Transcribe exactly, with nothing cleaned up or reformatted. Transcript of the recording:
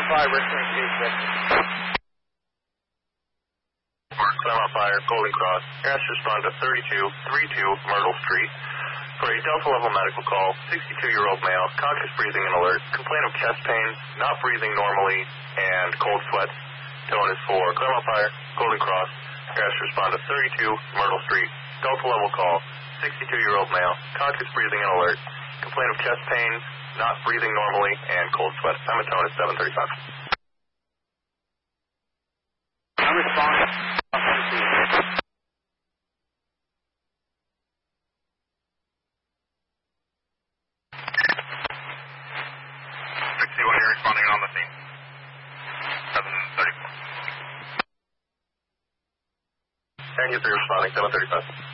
five, Richmond, Tuesday. Claremont Fire, Golden Cross. Air respond to thirty-two thirty-two Myrtle Street. For a Delta level medical call, sixty-two-year-old male, conscious breathing and alert, complaint of chest pains, not breathing normally, and cold sweats. Tone is for Claremont Fire, Golden Cross. Air respond to thirty-two Myrtle Street. Delta level call, sixty-two-year-old male, conscious breathing and alert, complaint of chest pains, not breathing normally, and cold sweats. Time and tone is seven thirty-five. I'm responding. sixty-one, you're responding on the scene. seven thirty-four. And you're responding, seven thirty-five.